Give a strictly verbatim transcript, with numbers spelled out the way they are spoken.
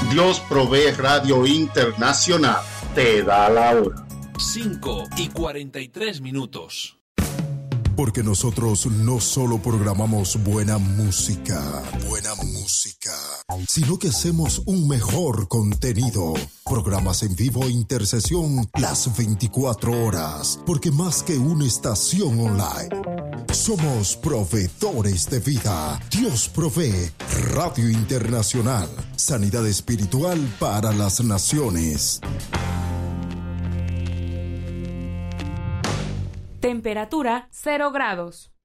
Dios Provee Radio Internacional te da la hora. cinco y cuarenta y tres minutos. Porque nosotros no solo programamos buena música, buena música, sino que hacemos un mejor contenido. Programas en vivo e intercesión las veinticuatro horas. Porque más que una estación online, somos proveedores de vida. Dios Provee Radio Internacional. Sanidad espiritual para las naciones. Temperatura cero grados.